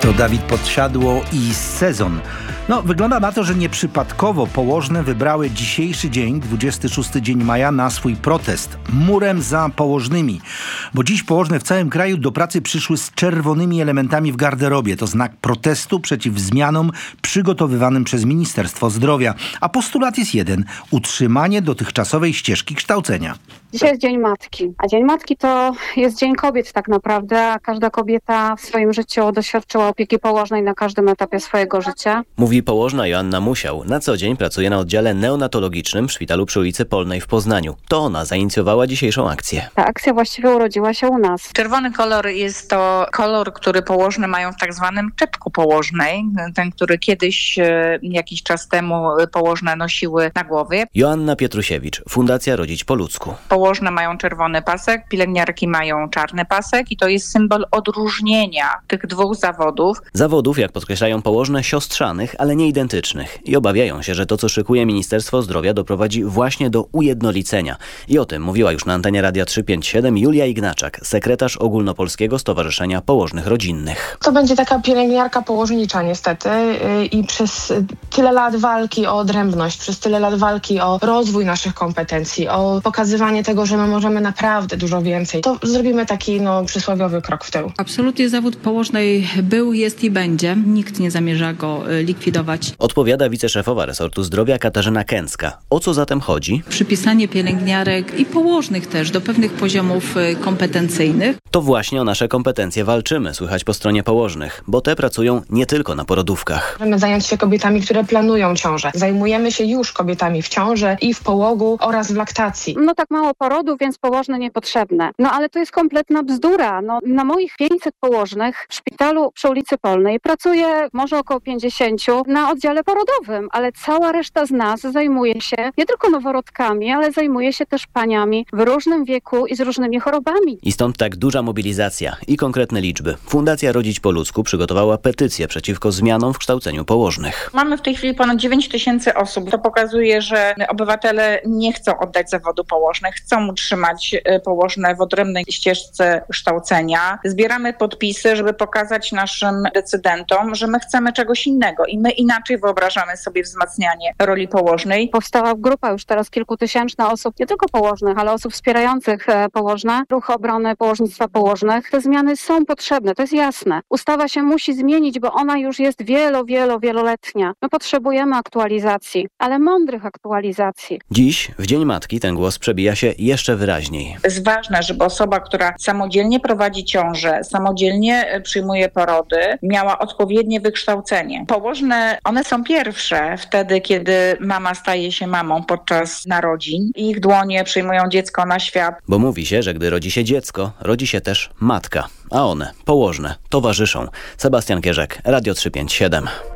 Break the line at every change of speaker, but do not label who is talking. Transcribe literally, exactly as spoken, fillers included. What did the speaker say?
To Dawid Podsiadło i Sezon. No, wygląda na to, że nieprzypadkowo położne wybrały dzisiejszy dzień, dwudziesty szósty dzień maja, na swój protest. Murem za położnymi. Bo dziś położne w całym kraju do pracy przyszły z czerwonymi elementami w garderobie. To znak protestu przeciw zmianom przygotowywanym przez Ministerstwo Zdrowia. A postulat jest jeden. Utrzymanie dotychczasowej ścieżki kształcenia.
Dzisiaj jest Dzień Matki, a Dzień Matki to jest Dzień Kobiet tak naprawdę, a każda kobieta w swoim życiu doświadczyła opieki położnej na każdym etapie swojego życia.
Mówi położna Joanna Musiał. Na co dzień pracuje na oddziale neonatologicznym w szpitalu przy ulicy Polnej w Poznaniu. To ona zainicjowała dzisiejszą akcję.
Ta akcja właściwie urodziła się u nas.
Czerwony kolor jest to kolor, który położne mają w tak zwanym czepku położnej. Ten, który kiedyś, jakiś czas temu położne nosiły na głowie.
Joanna Pietrusiewicz, Fundacja Rodzić po ludzku.
Położne mają czerwony pasek, pielęgniarki mają czarny pasek i to jest symbol odróżnienia tych dwóch zawodów.
Zawodów, jak podkreślają położne, siostrzanych, ale nie identycznych. I obawiają się, że to, co szykuje Ministerstwo Zdrowia, doprowadzi właśnie do ujednolicenia. I o tym mówiła już na antenie Radia trzysta pięćdziesiąt siedem Julia Ignaczak, sekretarz Ogólnopolskiego Stowarzyszenia Położnych Rodzinnych.
To będzie taka pielęgniarka położnicza niestety i przez tyle lat walki o odrębność, przez tyle lat walki o rozwój naszych kompetencji, o pokazywanie tego, że my możemy naprawdę dużo więcej, to zrobimy taki no, przysłowiowy krok w tył.
Absolutnie zawód położnej był, jest i będzie. Nikt nie zamierza go likwidować.
Odpowiada wiceszefowa resortu zdrowia Katarzyna Kęcka. O co zatem chodzi?
Przypisanie pielęgniarek i położnych też do pewnych poziomów kompetencyjnych.
To właśnie o nasze kompetencje walczymy, słychać po stronie położnych, bo te pracują nie tylko na porodówkach.
Możemy zająć się kobietami, które planują ciążę. Zajmujemy się już kobietami w ciąży i w połogu oraz w laktacji.
No tak mało porodów, więc położne niepotrzebne. No ale to jest kompletna bzdura. No, na moich pięćset położnych w szpitalu przy ulicy Polnej pracuje może około pięćdziesięciu na oddziale porodowym, ale cała reszta z nas zajmuje się nie tylko noworodkami, ale zajmuje się też paniami w różnym wieku i z różnymi chorobami.
I stąd tak duża mobilizacja i konkretne liczby. Fundacja Rodzić po ludzku przygotowała petycję przeciwko zmianom w kształceniu położnych.
Mamy w tej chwili ponad dziewięć tysięcy osób. To pokazuje, że obywatele nie chcą oddać zawodu położnych, chcą utrzymać położne w odrębnej ścieżce kształcenia. Zbieramy podpisy, żeby pokazać naszym decydentom, że my chcemy czegoś innego i my inaczej wyobrażamy sobie wzmacnianie roli położnej.
Powstała grupa już teraz kilkutysięczna osób, nie tylko położnych, ale osób wspierających położne, Ruch Obrony Położnictwa Położnych. Te zmiany są potrzebne, to jest jasne. Ustawa się musi zmienić, bo ona już jest wielo, wielo, wieloletnia. My potrzebujemy aktualizacji, ale mądrych aktualizacji.
Dziś, w Dzień Matki, ten głos przebija się jeszcze wyraźniej.
Jest ważne, żeby osoba, która samodzielnie prowadzi ciążę, samodzielnie przyjmuje porody, miała odpowiednie wykształcenie. Położne, one są pierwsze wtedy, kiedy mama staje się mamą podczas narodzin i ich dłonie przyjmują dziecko na świat.
Bo mówi się, że gdy rodzi się dziecko, rodzi się też matka. A one, położne, towarzyszą. Sebastian Kierzek, Radio trzysta pięćdziesiąt siedem.